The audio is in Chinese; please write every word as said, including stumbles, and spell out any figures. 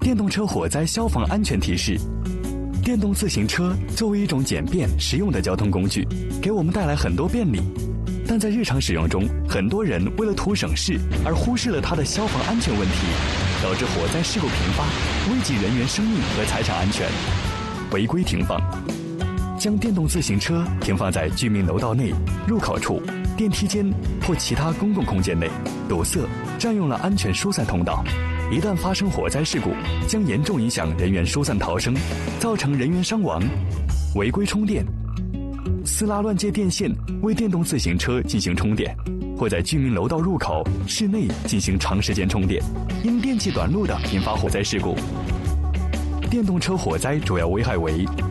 电动车火灾消防安全提示：电动自行车作为一种简便实用的交通工具，给我们带来很多便利，但在日常使用中，很多人为了图省事而忽视了它的消防安全问题，导致火灾事故频发，危及人员生命和财产安全。违规停放，将电动自行车停放在居民楼道内、入口处、电梯间或其他公共空间内，堵塞、占用了安全疏散通道。一旦发生火灾事故，将严重影响人员疏散逃生，造成人员伤亡。违规充电，私拉乱接电线为电动自行车进行充电，或在居民楼道入口、室内进行长时间充电，因电器短路的引发火灾事故。电动车火灾主要危害为